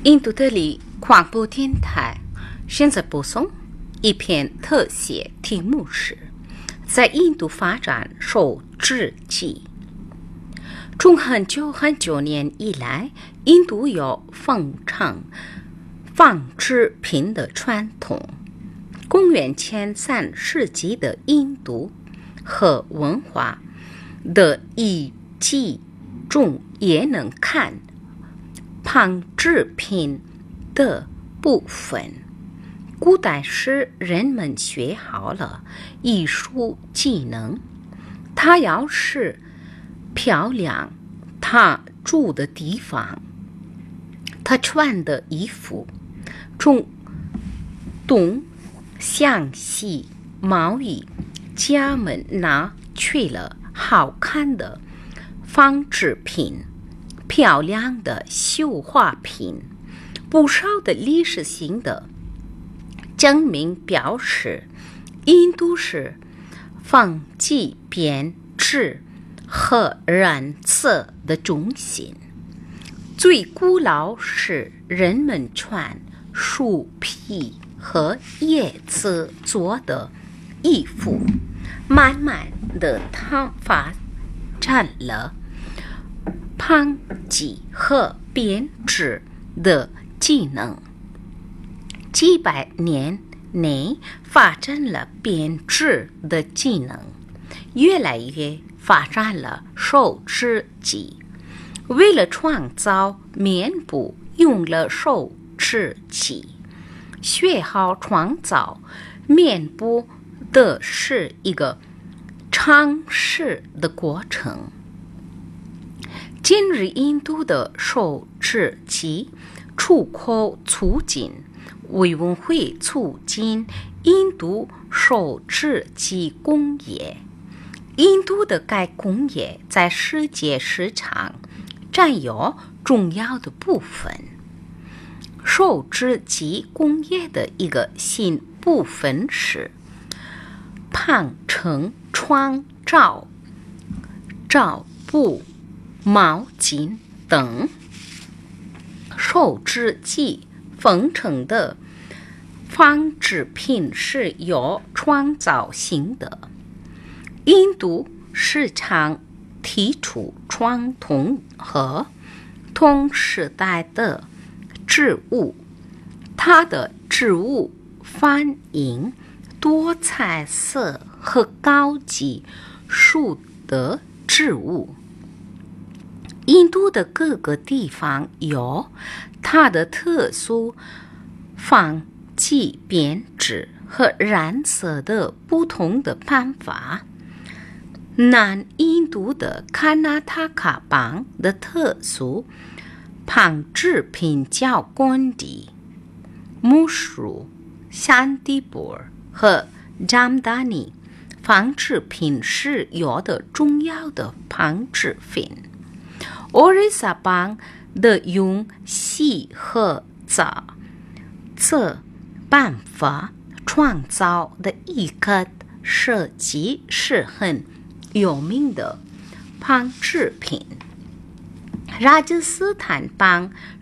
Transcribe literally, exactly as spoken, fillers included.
印度德里广播电台现在播送一篇特写，题目是在印度发展手制机。从很久很久年以来，印度有奉承纺织品的传统。公元前三世纪的印度和文化的遗迹中也能看纺织品的部分。古代时人们学好了艺术技能，他要是漂亮，他住的地方，他穿的衣服，从东向西贸易家们拿去了好看的纺织品，漂亮的绣花品。不少的历史性的证明表示，印度是纺机编织和染色的中心。最古老是人们穿树皮和叶子做的衣服，慢慢的它发展了纺机和编织的技能。几百年内发展了编织的技能，越来越发展了手织机。为了创造面部，用了手织机。学好创造面部的是一个长时的过程。今日印度的手织机出口促进委员会促进印度手织机工业。印度的该工业在世界市场占有重要的部分。手织机工业的一个新部分是纺成床罩、罩布、毛巾等。手织机缝成的纺织品是有创造性的。印度市场提出传统和同时代的织物，它的织物反映多彩色和高级数的织物。印度的各个地方有它的特殊纺机编织和染色的不同的办法。南印度的卡纳塔卡邦的特殊纺织品叫贡地、木梳、香迪波和占达尼。纺织品是有的重要的纺织品。奥瑞萨邦的用锡和杂这办法创造的一个设计是很有名的纺织品。拉吉斯坦邦